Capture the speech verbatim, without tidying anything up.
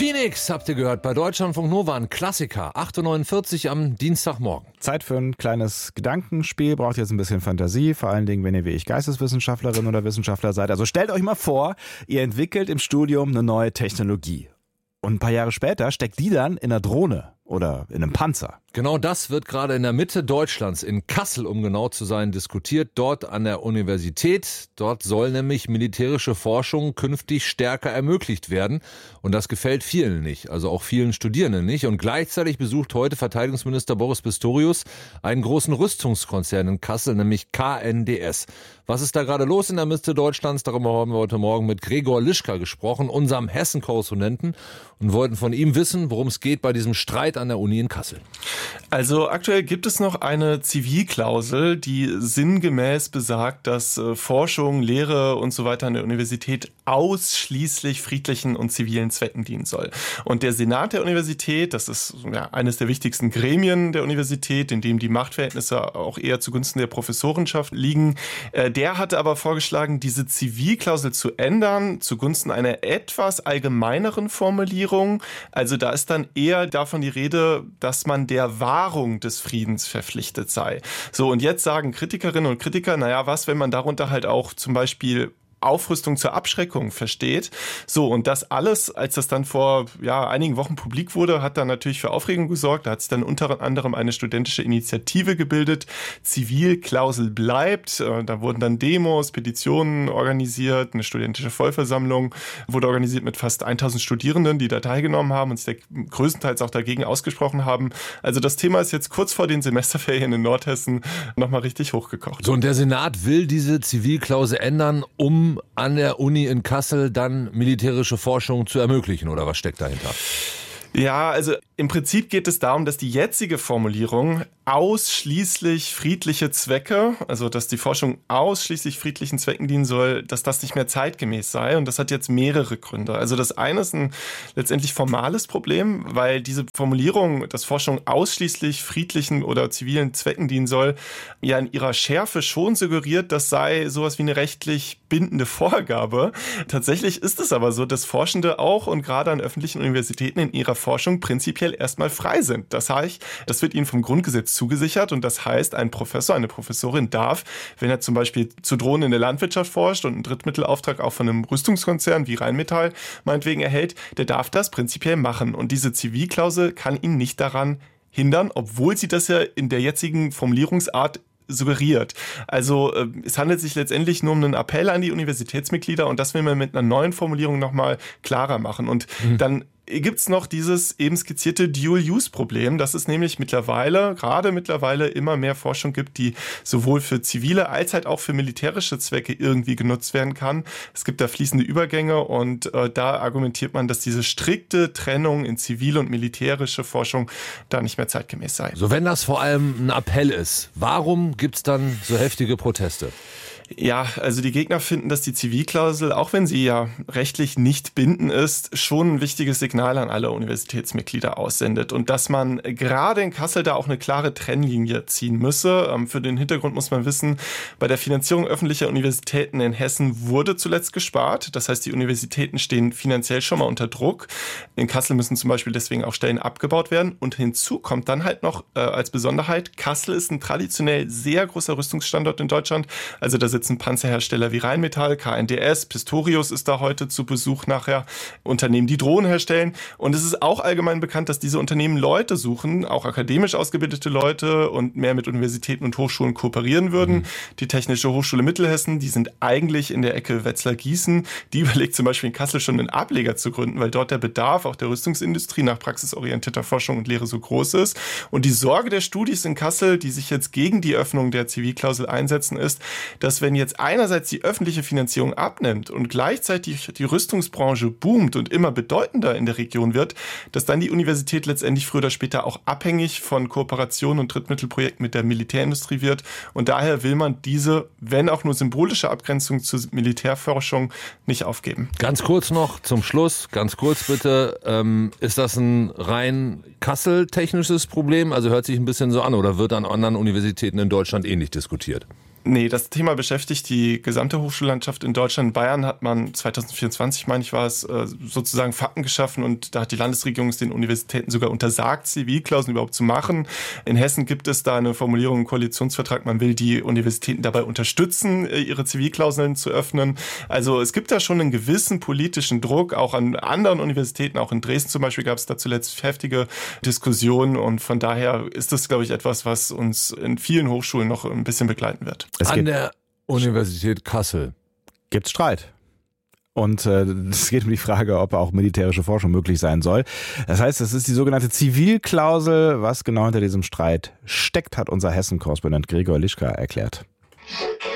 Phoenix habt ihr gehört bei Deutschlandfunk Nova, ein Klassiker, acht Uhr neunundvierzig am Dienstagmorgen. Zeit für ein kleines Gedankenspiel, braucht jetzt ein bisschen Fantasie, vor allen Dingen, wenn ihr wie ich Geisteswissenschaftlerin oder Wissenschaftler seid. Also stellt euch mal vor, ihr entwickelt im Studium eine neue Technologie. Und ein paar Jahre später steckt die dann in einer Drohne oder in einem Panzer. Genau das wird gerade in der Mitte Deutschlands, in Kassel, um genau zu sein, diskutiert, dort an der Universität. Dort soll nämlich militärische Forschung künftig stärker ermöglicht werden. Und das gefällt vielen nicht, also auch vielen Studierenden nicht. Und gleichzeitig besucht heute Verteidigungsminister Boris Pistorius einen großen Rüstungskonzern in Kassel, nämlich K N D S. Was ist da gerade los in der Mitte Deutschlands? Darüber haben wir heute Morgen mit Gregor Lischka gesprochen, unserem Hessen-Korrespondenten, und wollten von ihm wissen, worum es geht bei diesem Streit an der Uni in Kassel. Also aktuell gibt es noch eine Zivilklausel, die sinngemäß besagt, dass äh, Forschung, Lehre und so weiter an der Universität ausschließlich friedlichen und zivilen Zwecken dienen soll. Und der Senat der Universität, das ist ja eines der wichtigsten Gremien der Universität, in dem die Machtverhältnisse auch eher zugunsten der Professorenschaft liegen, äh, der hatte aber vorgeschlagen, diese Zivilklausel zu ändern zugunsten einer etwas allgemeineren Formulierung. Also da ist dann eher davon die Rede, dass man der Wahrung des Friedens verpflichtet sei. So, und jetzt sagen Kritikerinnen und Kritiker, naja, was, wenn man darunter halt auch zum Beispiel Aufrüstung zur Abschreckung versteht. So, und das alles, als das dann vor ja, einigen Wochen publik wurde, hat dann natürlich für Aufregung gesorgt. Da hat sich dann unter anderem eine studentische Initiative gebildet. Zivilklausel bleibt. Da wurden dann Demos, Petitionen organisiert, eine studentische Vollversammlung wurde organisiert mit fast tausend Studierenden, die da teilgenommen haben und sich größtenteils auch dagegen ausgesprochen haben. Also das Thema ist jetzt kurz vor den Semesterferien in Nordhessen nochmal richtig hochgekocht. So, und der Senat will diese Zivilklausel ändern, um an der Uni in Kassel dann militärische Forschung zu ermöglichen, oder was steckt dahinter? Ja, also im Prinzip geht es darum, dass die jetzige Formulierung ausschließlich friedliche Zwecke, also dass die Forschung ausschließlich friedlichen Zwecken dienen soll, dass das nicht mehr zeitgemäß sei. Und das hat jetzt mehrere Gründe. Also das eine ist ein letztendlich formales Problem, weil diese Formulierung, dass Forschung ausschließlich friedlichen oder zivilen Zwecken dienen soll, ja in ihrer Schärfe schon suggeriert, das sei sowas wie eine rechtlich bindende Vorgabe. Tatsächlich ist es aber so, dass Forschende auch und gerade an öffentlichen Universitäten in ihrer Forschung prinzipiell erstmal frei sind. Das heißt, das wird ihnen vom Grundgesetz zugesichert und das heißt, ein Professor, eine Professorin darf, wenn er zum Beispiel zu Drohnen in der Landwirtschaft forscht und einen Drittmittelauftrag auch von einem Rüstungskonzern wie Rheinmetall meinetwegen erhält, der darf das prinzipiell machen. Und diese Zivilklausel kann ihn nicht daran hindern, obwohl sie das ja in der jetzigen Formulierungsart suggeriert. Also äh, es handelt sich letztendlich nur um einen Appell an die Universitätsmitglieder und das will man mit einer neuen Formulierung nochmal klarer machen. Und mhm. dann gibt es noch dieses eben skizzierte Dual-Use-Problem, dass es nämlich mittlerweile, gerade mittlerweile immer mehr Forschung gibt, die sowohl für zivile als halt auch für militärische Zwecke irgendwie genutzt werden kann. Es gibt da fließende Übergänge und äh, da argumentiert man, dass diese strikte Trennung in zivile und militärische Forschung da nicht mehr zeitgemäß sei. So, wenn das vor allem ein Appell ist, warum gibt es dann so heftige Proteste? Ja, also die Gegner finden, dass die Zivilklausel, auch wenn sie ja rechtlich nicht bindend ist, schon ein wichtiges Signal an alle Universitätsmitglieder aussendet und dass man gerade in Kassel da auch eine klare Trennlinie ziehen müsse. Für den Hintergrund muss man wissen, bei der Finanzierung öffentlicher Universitäten in Hessen wurde zuletzt gespart. Das heißt, die Universitäten stehen finanziell schon mal unter Druck. In Kassel müssen zum Beispiel deswegen auch Stellen abgebaut werden und hinzu kommt dann halt noch äh, als Besonderheit, Kassel ist ein traditionell sehr großer Rüstungsstandort in Deutschland. Also da sitzen Panzerhersteller wie Rheinmetall, K N D S, Pistorius ist da heute zu Besuch nachher, Unternehmen, die Drohnen herstellen. Und es ist auch allgemein bekannt, dass diese Unternehmen Leute suchen, auch akademisch ausgebildete Leute und mehr mit Universitäten und Hochschulen kooperieren würden. Mhm. Die Technische Hochschule Mittelhessen, die sind eigentlich in der Ecke Wetzlar-Gießen. Die überlegt zum Beispiel in Kassel schon einen Ableger zu gründen, weil dort der Bedarf auch der Rüstungsindustrie nach praxisorientierter Forschung und Lehre so groß ist. Und die Sorge der Studis in Kassel, die sich jetzt gegen die Öffnung der Zivilklausel einsetzen, ist, dass wenn jetzt einerseits die öffentliche Finanzierung abnimmt und gleichzeitig die Rüstungsbranche boomt und immer bedeutender in der Region wird, dass dann die Universität letztendlich früher oder später auch abhängig von Kooperationen und Drittmittelprojekten mit der Militärindustrie wird. Und daher will man diese, wenn auch nur symbolische Abgrenzung zur Militärforschung nicht aufgeben. Ganz kurz noch zum Schluss, ganz kurz bitte, ähm, ist das ein rein Kassel-technisches Problem? Also hört sich ein bisschen so an oder wird an anderen Universitäten in Deutschland ähnlich diskutiert? Nee, das Thema beschäftigt die gesamte Hochschullandschaft in Deutschland. In Bayern hat man zwanzig vierundzwanzig, meine ich, war es, sozusagen Fakten geschaffen und da hat die Landesregierung es den Universitäten sogar untersagt, Zivilklauseln überhaupt zu machen. In Hessen gibt es da eine Formulierung im Koalitionsvertrag, man will die Universitäten dabei unterstützen, ihre Zivilklauseln zu öffnen. Also es gibt da schon einen gewissen politischen Druck, auch an anderen Universitäten, auch in Dresden zum Beispiel gab es da zuletzt heftige Diskussionen und von daher ist das, glaube ich, etwas, was uns in vielen Hochschulen noch ein bisschen begleiten wird. Es An der Universität Kassel gibt es Streit. Und äh, es geht um die Frage, ob auch militärische Forschung möglich sein soll. Das heißt, es ist die sogenannte Zivilklausel. Was genau hinter diesem Streit steckt, hat unser Hessen-Korrespondent Gregor Lischka erklärt.